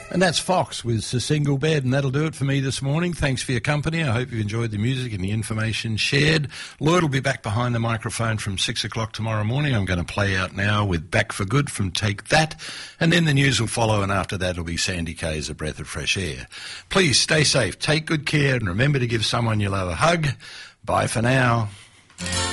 And that's Fox with A Single Bed, and that'll do it for me this morning. Thanks for your company. I hope you enjoyed the music and the information shared. Lloyd will be back behind the microphone from 6 o'clock tomorrow morning. I'm going to play out now with Back for Good from Take That, and then the news will follow, and after that it'll be Sandy Kay's A Breath of Fresh Air. Please stay safe, take good care, and remember to give someone you love a hug. Bye for now.